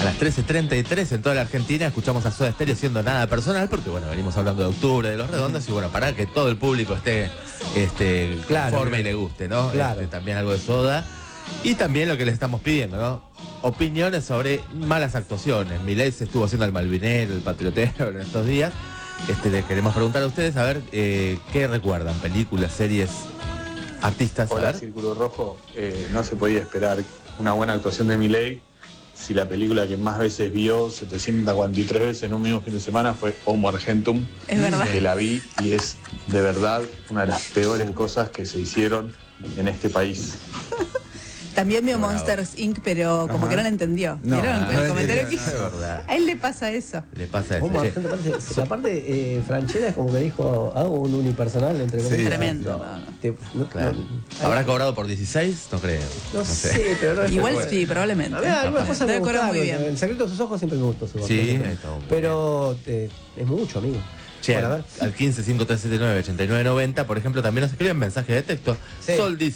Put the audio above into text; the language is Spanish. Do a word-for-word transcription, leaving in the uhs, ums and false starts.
A las trece treinta y tres en toda la Argentina escuchamos a Soda Stereo siendo nada personal, porque bueno, venimos hablando de octubre, de Los Redondos, y bueno, para que todo el público esté este, Claro, conforme claro. y le guste, ¿no? Claro. Este, también algo de Soda. Y también lo que les estamos pidiendo, ¿no? Opiniones sobre malas actuaciones. Milei se estuvo haciendo el malvinero, el patriotero en estos días. Este, le queremos preguntar a ustedes, a ver, eh, ¿qué recuerdan? Películas, series, artistas, a Hola, ver. Círculo Rojo. Eh, no se podía esperar una buena actuación de Milei si la película que más veces vio, setecientas cuarenta y tres veces en un mismo fin de semana, fue Homo Argentum. Es verdad. Que la vi y es de verdad una de las peores cosas que se hicieron en este país. También vio Bravo. Monsters incorporated, pero como Ajá. que no la entendió. No, ¿Vieron no el la comentario que entendió, hizo? es verdad. A él le pasa eso. Le pasa eso. ¿Cómo che. Argento parece? La parte eh, Franchella es como que dijo, hago un unipersonal entre Sí. comillas. Tremendo, No, no, no. te- no- Claro. no- ¿Habrá cobrado por dieciséis? No creo. No, sé, pero no es Igual bueno. sí, probablemente. A ver, algunas cosas me Debe cobrar gustaron. muy bien. El secreto de sus ojos siempre me gustó su Sí, actuación. está muy Pero eh, es mucho, amigo. Che, Bueno, a al, ver. al quince cinco tres siete nueve ochenta y nueve noventa, por ejemplo, también nos escriben mensajes de texto. Sí. Sol dice.